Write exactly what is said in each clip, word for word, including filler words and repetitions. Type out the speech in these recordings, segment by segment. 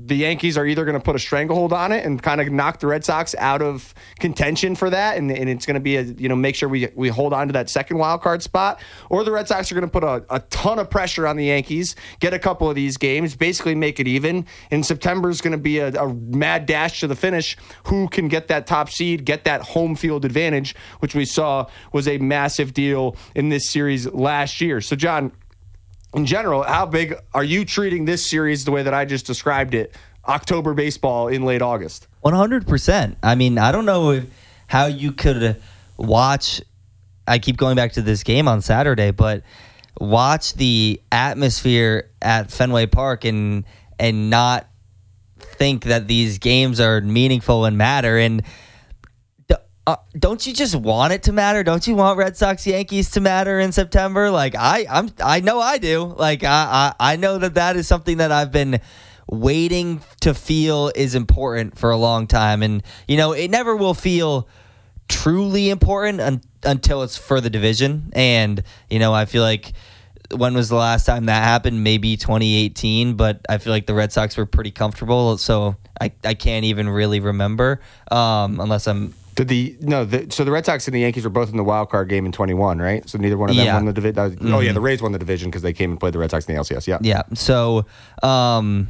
the Yankees are either going to put a stranglehold on it and kind of knock the Red Sox out of contention for that, and, and it's going to be a, you know, make sure we we hold on to that second wild card spot, or the Red Sox are going to put a, a ton of pressure on the Yankees, get a couple of these games, basically make it even. And September is going to be a, a mad dash to the finish. Who can get that top seed, get that home field advantage, which we saw was a massive deal in this series last year. So, John, in general, how big are you treating this series the way that I just described it, October baseball in late August? one hundred percent. I mean, I don't know if, how you could watch, I keep going back to this game on Saturday, but watch the atmosphere at Fenway Park and and not think that these games are meaningful and matter. And Uh, don't you just want it to matter? Don't you want Red Sox Yankees to matter in September? Like I, I'm, I know I do. Like I, I, I know that that is something that I've been waiting to feel is important for a long time, and you know it never will feel truly important un- until it's for the division. And you know I feel like when was the last time that happened? Maybe twenty eighteen, but I feel like the Red Sox were pretty comfortable, so I, I can't even really remember um, unless I'm. Did the no? The, so the Red Sox and the Yankees were both in the wild card game in twenty-one, right? So neither one of them yeah. won the division. Uh, mm-hmm. Oh yeah, the Rays won the division because they came and played the Red Sox in the L C S. Yeah, yeah. So, um,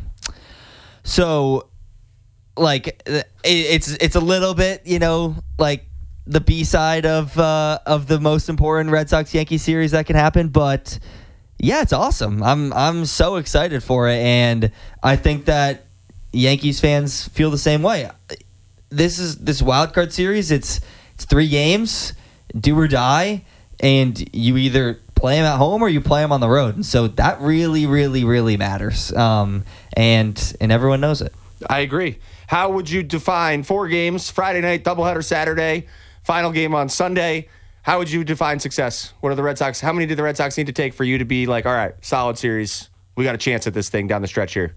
so like it, it's it's a little bit, you know, like the B side of uh, of the most important Red Sox Yankees series that can happen, but yeah, it's awesome. I'm I'm so excited for it, and I think that Yankees fans feel the same way. This is this wild card series. It's it's three games, do or die, and you either play them at home or you play them on the road. And so that really, really, really matters. Um, and and everyone knows it. I agree. How would you define four games? Friday night, doubleheader Saturday, final game on Sunday. How would you define success? What are the Red Sox? How many do the Red Sox need to take for you to be like, all right, solid series? We got a chance at this thing down the stretch here.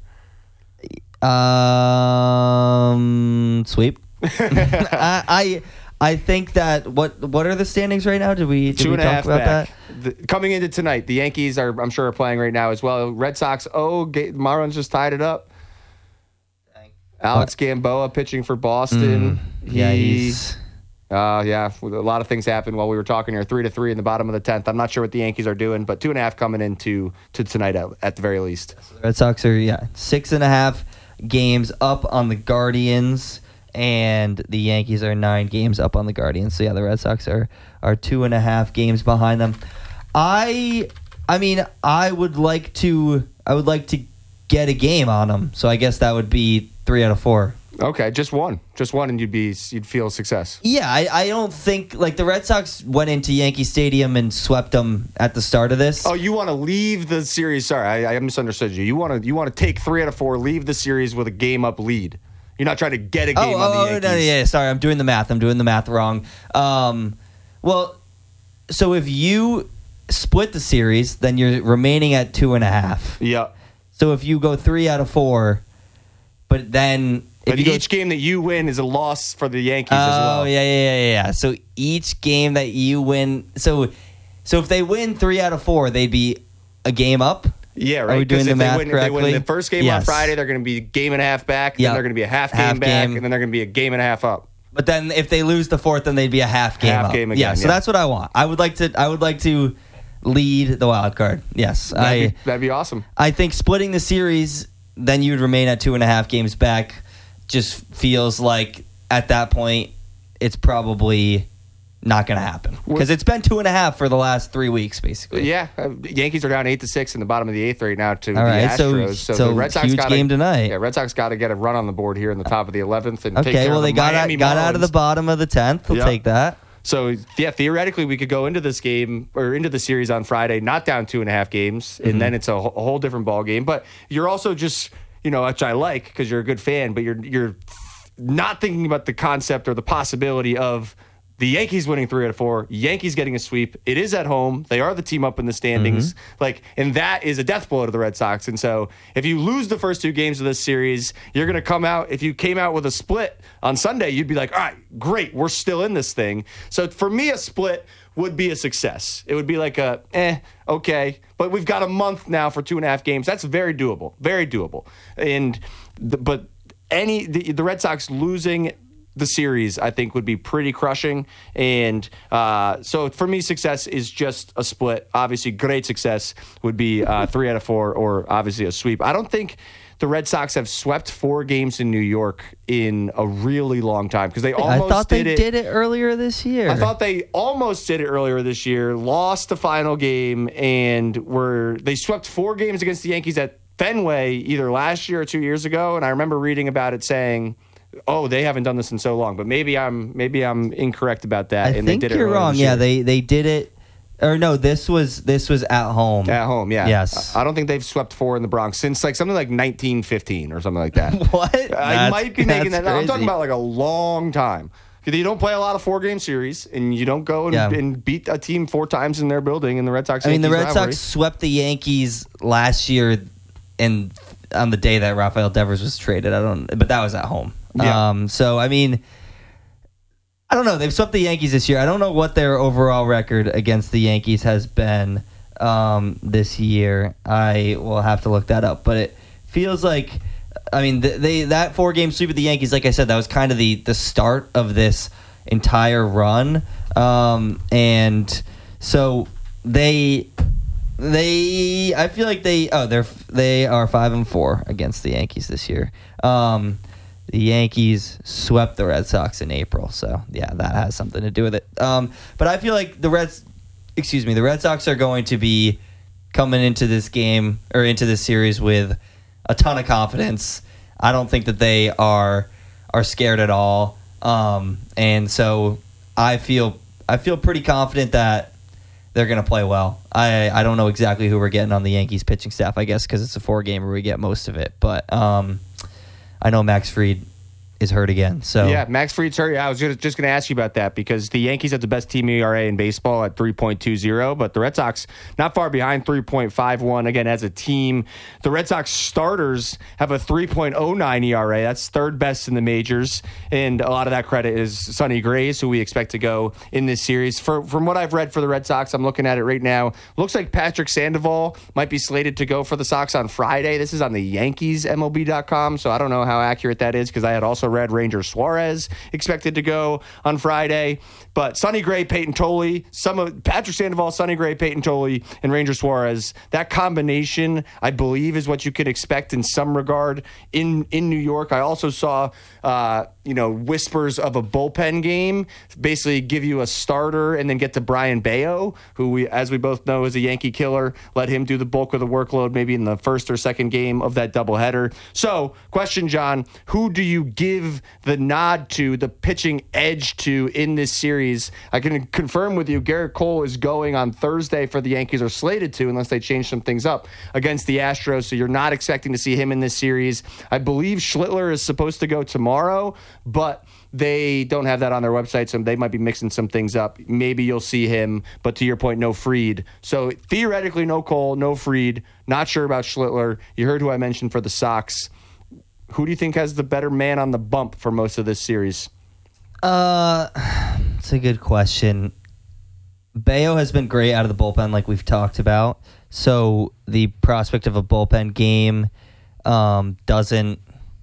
Um, sweep. I, I I think that what what are the standings right now? Did we did two we and a talk half about back. that? The, coming into tonight, the Yankees are I'm sure are playing right now as well. Red Sox. Oh, Marlins just tied it up. Alex what? Gamboa pitching for Boston. Mm, yeah, he, he's. Uh, yeah, a lot of things happened while we were talking here. Three to three in the bottom of the tenth. I'm not sure what the Yankees are doing, but two and a half coming into to tonight at, at the very least. So the Red Sox are yeah six and a half games up on the Guardians, and the Yankees are nine games up on the Guardians. So yeah, the Red Sox are are two and a half games behind them. I I mean I would like to I would like to get a game on them. So I guess that would be three out of four. Okay, just one, just one, and you'd be you'd feel success. Yeah, I, I don't think like the Red Sox went into Yankee Stadium and swept them at the start of this. Oh, you want to leave the series? Sorry, I, I misunderstood you. You want to you want to take three out of four, leave the series with a game up lead. You're not trying to get a game oh, on the oh, Yankees. No, yeah, sorry, I'm doing the math. I'm doing the math wrong. Um, well, so if you split the series, then you're remaining at two and a half. Yeah. So if you go three out of four, but then. But if you each go, game that you win is a loss for the Yankees oh, as well. Oh, yeah, yeah, yeah, yeah. So each game that you win... So so if they win three out of four, they'd be a game up? Yeah, right. Are we doing the if math they win, correctly? If they win the first game yes. on Friday, they're going to be a game and a half back. Yep. Then they're going to be a half game half back. game. And then they're going to be a game and a half up. But then if they lose the fourth, then they'd be a half game half up. game again. Yeah, so yeah. that's what I want. I would like to I would like to lead the wild card. Yes. That'd, I, be, that'd be awesome. I think splitting the series, then you'd remain at two and a half games back. Just feels like at that point it's probably not going to happen because it's been two and a half for the last three weeks basically. Yeah, uh, Yankees are down eight to six in the bottom of the eighth right now to All the right, Astros. So, So, so the Red Sox huge gotta, game tonight. Yeah, Red Sox got to get a run on the board here in the top of the eleventh and okay, take care well of they the got Miami out, got out of the Marlins. bottom of the tenth. We'll Yep. take that. So yeah, theoretically we could go into this game or into the series on Friday not down two and a half games, and mm-hmm. then it's a, wh- a whole different ball game. But you're also just you know which I like because you're a good fan, but you're you're. not thinking about the concept or the possibility of the Yankees winning three out of four, Yankees getting a sweep. It is at home. They are the team up in the standings. Mm-hmm. Like, and that is a death blow to the Red Sox. And so if you lose the first two games of this series, you're going to come out. If you came out with a split on Sunday, you'd be like, all right, great. We're still in this thing. So for me, a split would be a success. It would be like a, eh, okay. But we've got a month now for two and a half games. That's very doable. Very doable. And the, but any the, the Red Sox losing the series, I think, would be pretty crushing. And uh, so for me, success is just a split. Obviously, great success would be uh, three out of four, or obviously a sweep. I don't think the Red Sox have swept four games in New York in a really long time, because they almost I thought did they it. did it earlier this year. I thought they almost did it earlier this year, lost the final game, and were they swept four games against the Yankees at Fenway either last year or two years ago. And I remember reading about it saying, oh, they haven't done this in so long. But maybe I'm maybe I'm incorrect about that. I and think they did you're it earlier wrong. this Yeah, year. they they did it. Or no, this was this was at home. At home, yeah. Yes. I don't think they've swept four in the Bronx since like something like nineteen fifteen or something like that. What? I That's- might be making that. that's I'm talking crazy. about like a long time. Because you don't play a lot of four-game series, and you don't go and, Yeah. and beat a team four times in their building in the Red Sox. I mean, the Yankees Red rivalry. Sox swept the Yankees last year, and on the day that Rafael Devers was traded. I don't, but that was at home. Yeah. Um, so I mean, I don't know. They've swept the Yankees this year. I don't know what their overall record against the Yankees has been um, this year. I will have to look that up. But it feels like, I mean, th- they that four game sweep of the Yankees, like I said, that was kind of the the start of this entire run, um, and so they. They, I feel like they, oh, they're they are five and four against the Yankees this year. Um, the Yankees swept the Red Sox in April, so yeah, that has something to do with it. Um, but I feel like the Reds, excuse me, the Red Sox are going to be coming into this game or into this series with a ton of confidence. I don't think that they are are scared at all, um, and so I feel I feel pretty confident that they're going to play well. I, I don't know exactly who we're getting on the Yankees pitching staff, I guess, because it's a four-gamer where we get most of it. But um, I know Max Fried is hurt again. So Yeah, Max Fried's hurt. Yeah, I was just going to ask you about that, because the Yankees have the best team E R A in baseball at three point two oh, but the Red Sox not far behind, three point five one. Again, as a team, the Red Sox starters have a three point oh nine E R A. That's third best in the majors, and a lot of that credit is Sonny Grace, who we expect to go in this series. For, from what I've read for the Red Sox, I'm looking at it right now, looks like Patrick Sandoval might be slated to go for the Sox on Friday. This is on the Yankees M L B dot com, so I don't know how accurate that is, because I had also read Ranger Suarez expected to go on Friday. But Sonny Gray, Peyton Tolley, some of Patrick Sandoval, Sonny Gray, Peyton Tolley, and Ranger Suarez, that combination, I believe, is what you could expect in some regard in, in New York. I also saw uh, you know, whispers of a bullpen game, basically give you a starter and then get to Brian Bayo, who we, as we both know, is a Yankee killer. Let him do the bulk of the workload maybe in the first or second game of that doubleheader. So, question, John, who do you give the nod to, the pitching edge to in this series? I can confirm with you, Garrett Cole is going on Thursday for the Yankees, or slated to, unless they change some things up, against the Astros. So you're not expecting to see him in this series. I believe Schlittler is supposed to go tomorrow, but they don't have that on their website, so they might be mixing some things up. Maybe you'll see him, but to your point, no Fried. So theoretically, no Cole, no Fried. Not sure about Schlittler. You heard who I mentioned for the Sox. Who do you think has the better man on the bump for most of this series? Uh, it's a good question. Bayo has been great out of the bullpen, like we've talked about. So the prospect of a bullpen game um, doesn't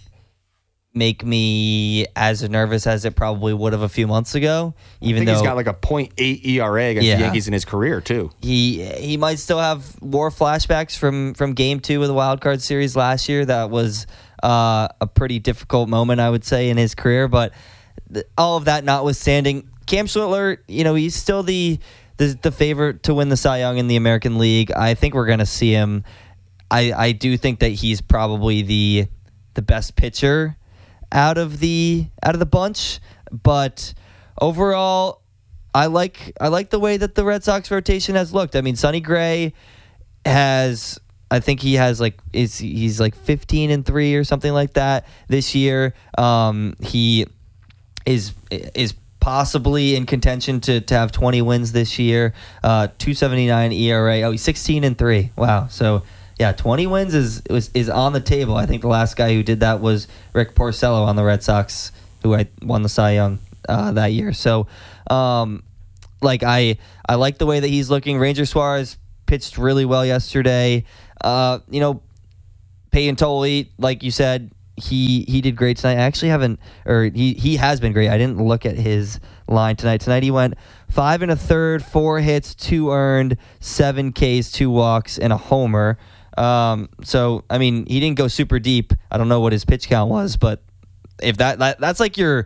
make me as nervous as it probably would have a few months ago. Even I think though he's got like a point eight E R A against Yeah. the Yankees in his career, too. he he might still have war flashbacks from from Game Two of the Wild Card Series last year. That was uh, a pretty difficult moment, I would say, in his career. But th- all of that notwithstanding, Cam Schlittler, you know, he's still the the, the favorite to win the Cy Young in the American League. I think we're going to see him. I I do think that he's probably the the best pitcher out of the out of the bunch, but overall, I like I like the way that the Red Sox rotation has looked. I mean, Sonny Gray has, I think he has like is he's like fifteen and three or something like that this year. Um, he is is possibly in contention to to have twenty wins this year. Uh, two seventy-nine E R A. Oh, he's sixteen and three. Wow. So. Yeah, twenty wins is, is is on the table. I think the last guy who did that was Rick Porcello on the Red Sox, who I won the Cy Young uh, that year. So, um, like I I like the way that he's looking. Ranger Suarez pitched really well yesterday. Uh, you know, Peyton Tolley, like you said, he he did great tonight. I actually haven't, or he, he has been great. I didn't look at his line tonight. Tonight he went five and a third, four hits, two earned, seven Ks, two walks, and a homer. Um, so, I mean, he didn't go super deep. I don't know what his pitch count was, but if that, that that's like your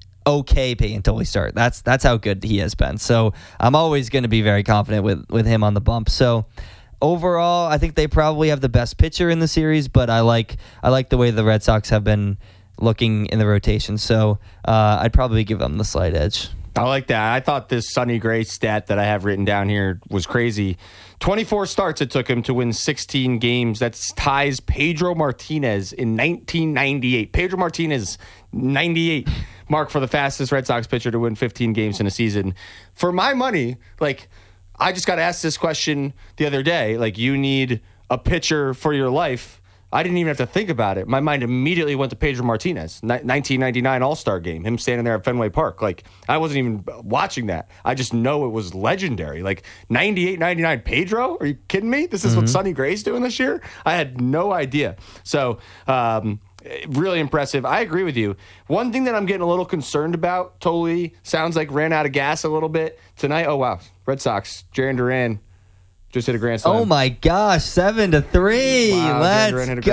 okay Peyton Tolley start. That's that's how good he has been. So I'm always going to be very confident with, with him on the bump. So overall, I think they probably have the best pitcher in the series, but I like I like the way the Red Sox have been looking in the rotation. So uh, I'd probably give them the slight edge. I like that. I thought this Sonny Gray stat that I have written down here was crazy. twenty-four starts it took him to win sixteen games. That ties Pedro Martinez in nineteen ninety-eight. Pedro Martinez, ninety-eight, mark for the fastest Red Sox pitcher to win fifteen games in a season. For my money, like, I just got asked this question the other day. Like, you need a pitcher for your life. I didn't even have to think about it. My mind immediately went to Pedro Martinez, nineteen ninety-nine All-Star game, him standing there at Fenway Park. Like, I wasn't even watching that. I just know it was legendary. Like, ninety-eight ninety-nine Pedro? Are you kidding me? This is mm-hmm. what Sonny Gray's doing this year? I had no idea. So, um, really impressive. I agree with you. One thing that I'm getting a little concerned about, Tolley sounds like ran out of gas a little bit tonight. Oh, wow. Red Sox, Jarren Duran. Just hit a grand slam. Oh my gosh, seven to three. Wow, Let's go.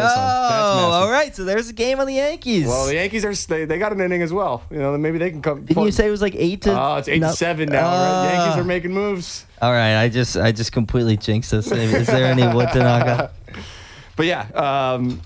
All right, so there's a game on the Yankees. Well, the Yankees are they, they got an inning as well. You know, maybe they can come. Didn't you say it was like eight to? Oh, it's eight no. to seven now. Uh, right? Yankees are making moves. All right, I just I just completely jinxed this. Is there any wood to knock on? But yeah, um,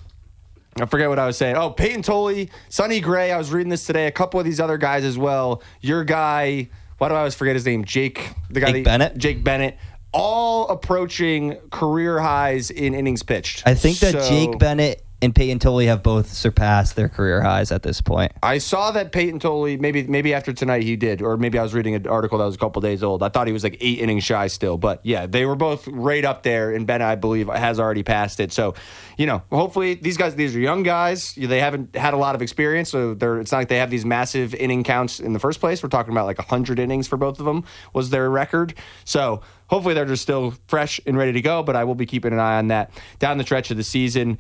I forget what I was saying. Oh, Peyton Tolley, Sonny Gray. I was reading this today. A couple of these other guys as well. Your guy. Why do I always forget his name? Jake. The guy. Jake that, Bennett. Jake Bennett. All approaching career highs in innings pitched. I think that so, Jake Bennett and Peyton Tolley have both surpassed their career highs at this point. I saw that Peyton Tolley, maybe maybe after tonight he did, or maybe I was reading an article that was a couple days old. I thought he was like eight innings shy still. But yeah, they were both right up there, and Bennett, I believe, has already passed it. So, you know, hopefully these guys, these are young guys. They haven't had a lot of experience, so they're, it's not like they have these massive inning counts in the first place. We're talking about like one hundred innings for both of them was their record. So hopefully they're just still fresh and ready to go, but I will be keeping an eye on that down the stretch of the season.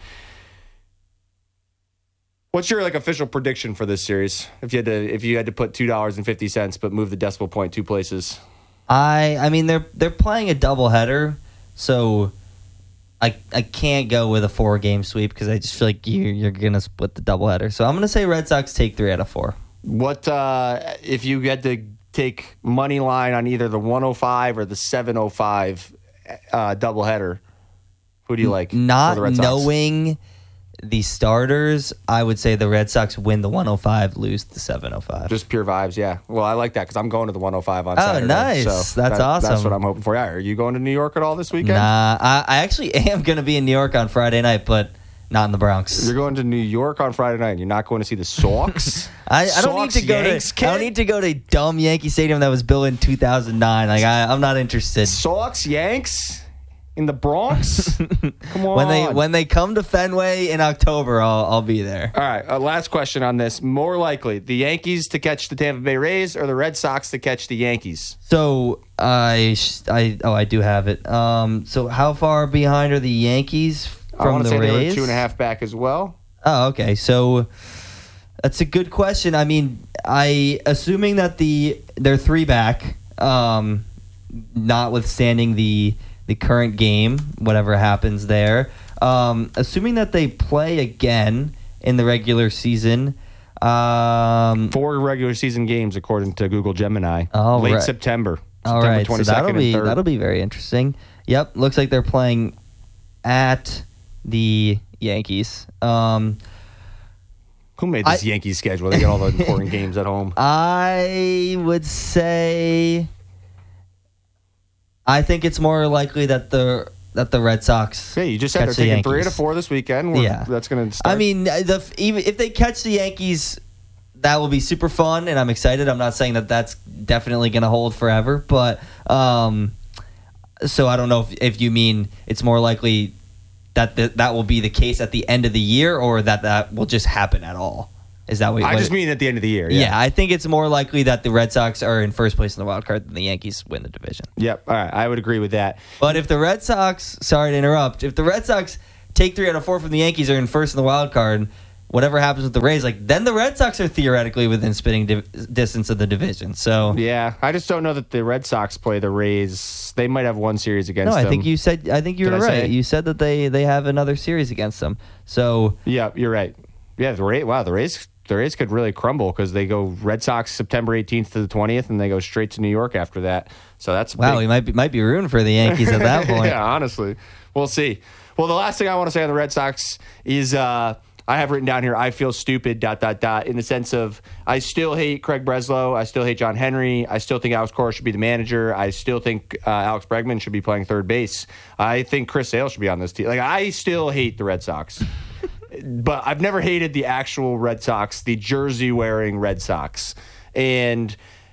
What's your like official prediction for this series? If you had to, if you had to put two dollars and fifty cents, but move the decimal point two places. I, I mean, they're they're playing a doubleheader, so I I can't go with a four game sweep because I just feel like you you're gonna split the doubleheader. So I'm gonna say Red Sox take three out of four. What uh, if you had to take money line on either the one oh five or the seven oh five uh, doubleheader? Who do you like? Not for the Red Sox? Knowing the starters, I would say the Red Sox win the one oh five, lose the seven oh five. Just pure vibes, yeah. Well, I like that because I'm going to the one oh five on oh, Saturday. Oh, nice. So that's that, awesome. That's what I'm hoping for. Yeah, are you going to New York at all this weekend? Nah, I, I actually am going to be in New York on Friday night, but not in the Bronx. You're going to New York on Friday night. You're not going to see the Sox? I, I don't need to go Yanks, to. kid? I don't need to go to dumb Yankee Stadium that was built in two thousand nine. Like I, I'm not interested. Sox, Yanks in the Bronx. Come on. When they when they come to Fenway in October, I'll I'll be there. All right. Uh, last question on this: more likely the Yankees to catch the Tampa Bay Rays or the Red Sox to catch the Yankees? So I I oh I do have it. Um. So how far behind are the Yankees from I want to the say Rays? they were two and a half back as well. Oh, okay. So that's a good question. I mean, I assuming that the they're three back, um, notwithstanding the the current game, whatever happens there. Um, assuming that they play again in the regular season. Um, Four regular season games, according to Google Gemini. All late right. September. All September right, so that'll be that'll be very interesting. Yep, looks like they're playing at the Yankees. Um, Who made this I, Yankees schedule? They got all the important games at home. I would say I think it's more likely that the that the Red Sox. Yeah, you just said they're catch the taking three Yankees. to four this weekend. We're, Yeah, that's going to start. I mean, the, even if they catch the Yankees, that will be super fun, and I'm excited. I'm not saying that that's definitely going to hold forever, but um, so I don't know if, if you mean it's more likely that the, that will be the case at the end of the year, or that that will just happen at all. Is that what? I what just it, mean at the end of the year. Yeah. yeah, I think it's more likely that the Red Sox are in first place in the wild card than the Yankees win the division. Yep. All right. I would agree with that. But if the Red Sox, sorry to interrupt, if the Red Sox take three out of four from the Yankees, are in first in the wild card, whatever happens with the Rays, like then the Red Sox are theoretically within spitting di- distance of the division. So yeah, I just don't know that the Red Sox play the Rays. They might have one series against no, them. I think you said I think you were Did I right. say? You said that they they have another series against them. So yeah, you're right. Yeah, the Rays. Wow, the Rays. The Rays could really crumble because they go Red Sox September eighteenth to the twentieth, and they go straight to New York after that. So that's wow, big. we might be might be rooting for the Yankees at that point. Yeah, honestly, we'll see. Well, the last thing I want to say on the Red Sox is uh, I have written down here, I feel stupid, dot, dot, dot, in the sense of I still hate Craig Breslow. I still hate John Henry. I still think Alex Cora should be the manager. I still think uh, Alex Bregman should be playing third base. I think Chris Sale should be on this team. Like, I still hate the Red Sox. But I've never hated the actual Red Sox, the jersey-wearing Red Sox. And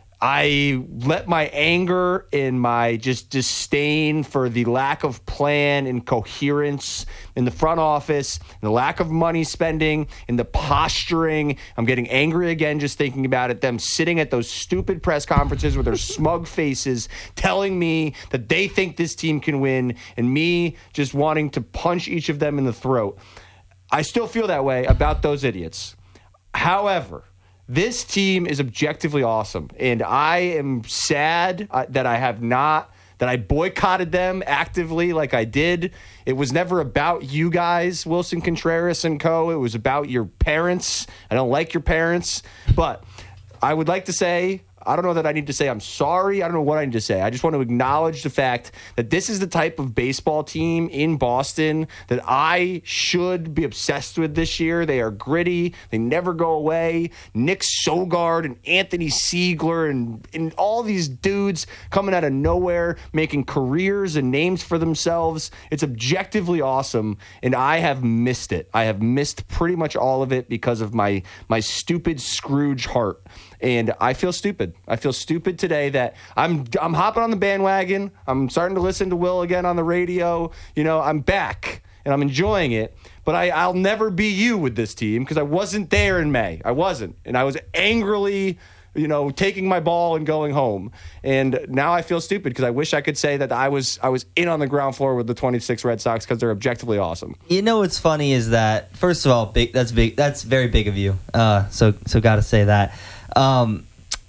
I let my anger and my just disdain for the lack of plan and coherence in the front office, and the lack of money spending, and the posturing. I'm getting angry again just thinking about it. Them sitting at those stupid press conferences with their smug faces telling me that they think this team can win, and me just wanting to punch each of them in the throat. I still feel that way about those idiots. However, this team is objectively awesome, and I am sad uh, that I have not, that I boycotted them actively like I did. It was never about you guys, Wilson Contreras and co. It was about your parents. I don't like your parents, but I would like to say, I don't know that I need to say I'm sorry. I don't know what I need to say. I just want to acknowledge the fact that this is the type of baseball team in Boston that I should be obsessed with this year. They are gritty. They never go away. Nick Sogard and Anthony Siegler and, and all these dudes coming out of nowhere, making careers and names for themselves. It's objectively awesome, and I have missed it. I have missed pretty much all of it because of my my stupid Scrooge heart. And I feel stupid. I feel stupid today that I'm I'm hopping on the bandwagon. I'm starting to listen to Will again on the radio. You know, I'm back and I'm enjoying it. But I, I'll never be you with this team because I wasn't there in May. I wasn't. And I was angrily, you know, taking my ball and going home. And now I feel stupid because I wish I could say that I was I was in on the ground floor with the twenty-six Red Sox because they're objectively awesome. You know what's funny is that, first of all, big, that's big. That's very big of you. Uh, so so got to say that. Um,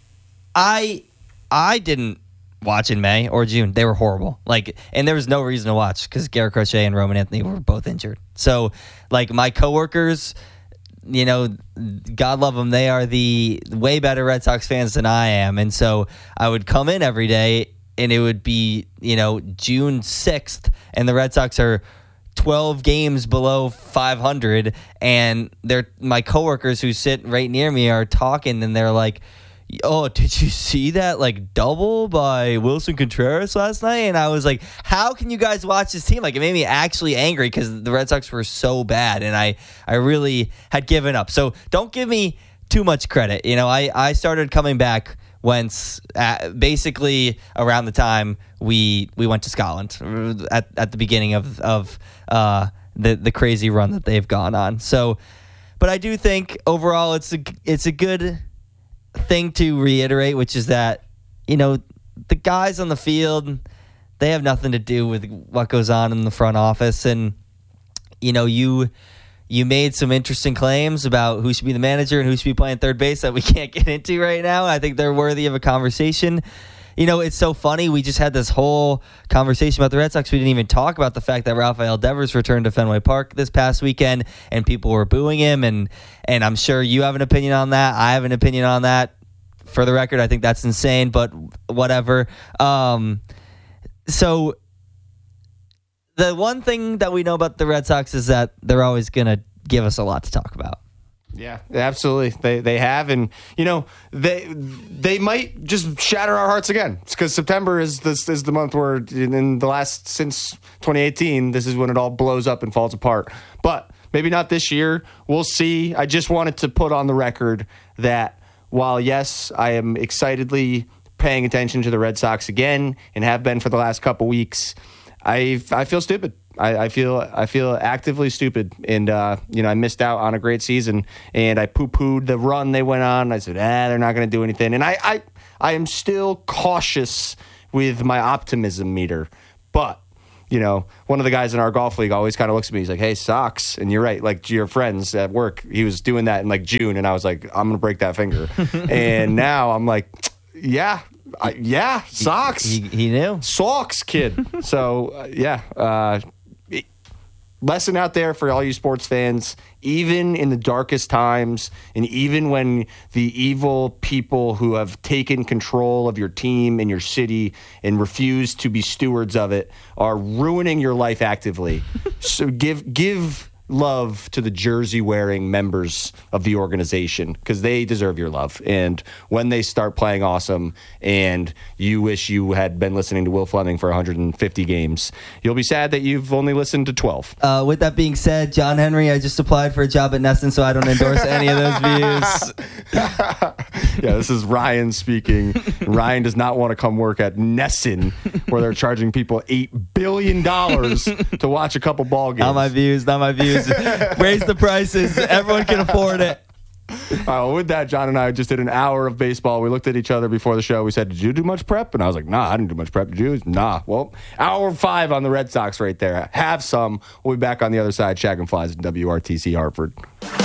I I didn't watch in May or June. They were horrible. Like, and there was no reason to watch because Garrett Crochet and Roman Anthony were both injured. So, like, my coworkers, you know, God love them, they are the way better Red Sox fans than I am. And so I would come in every day and it would be, you know, June sixth and the Red Sox are twelve games below five hundred, and they're my coworkers who sit right near me are talking, and they're like, "Oh, did you see that like double by Wilson Contreras last night?" And I was like, "How can you guys watch this team?" Like, it made me actually angry because the Red Sox were so bad, and I I really had given up. So don't give me too much credit. You know, I I started coming back once, at, basically around the time we we went to Scotland at at the beginning of of uh, the the crazy run that they've gone on. So, but I do think overall it's a it's a good thing to reiterate, which is that, you know, the guys on the field, they have nothing to do with what goes on in the front office. And, you know, you you made some interesting claims about who should be the manager and who should be playing third base that we can't get into right now. I think they're worthy of a conversation. You know, it's so funny. We just had this whole conversation about the Red Sox. We didn't even talk about the fact that Rafael Devers returned to Fenway Park this past weekend, and people were booing him. And and I'm sure you have an opinion on that. I have an opinion on that. For the record, I think that's insane, but whatever. Um, so the one thing that we know about the Red Sox is that they're always going to give us a lot to talk about. Yeah, absolutely. They they have, and you know they they might just shatter our hearts again because September is this is the month where in the last since twenty eighteen this is when it all blows up and falls apart. But maybe not this year. We'll see. I just wanted to put on the record that while yes, I am excitedly paying attention to the Red Sox again and have been for the last couple weeks, I I feel stupid. I, I feel I feel actively stupid, and uh, you know I missed out on a great season, and I poo-pooed the run they went on. I said, ah, they're not going to do anything, and I, I I am still cautious with my optimism meter, but you know, one of the guys in our golf league always kind of looks at me. He's like, "Hey, socks." And you're right. Like your friends at work, he was doing that in like June, and I was like, "I'm gonna break that finger." And now I'm like, "Yeah, I, yeah, socks." He, he knew socks, kid. So uh, yeah. Uh, Lesson out there for all you sports fans, even in the darkest times and even when the evil people who have taken control of your team and your city and refuse to be stewards of it are ruining your life actively. So give give love to the jersey wearing members of the organization because they deserve your love. And when they start playing awesome and you wish you had been listening to Will Fleming for one hundred fifty games, you'll be sad that you've only listened to twelve. Uh, with that being said, John Henry, I just applied for a job at Nesson, so I don't endorse any of those views. Yeah, this is Ryan speaking. Ryan does not want to come work at Nesson where they're charging people eight billion dollars to watch a couple ball games. Not my views, not my views. Raise the prices. Everyone can afford it. All right, well, with that, John and I just did an hour of baseball. We looked at each other before the show. We said, "Did you do much prep?" And I was like, "Nah, I didn't do much prep." Did you? Nah. Well, hour five on the Red Sox right there. Have some. We'll be back on the other side. Shag and Flies at W R T C Hartford.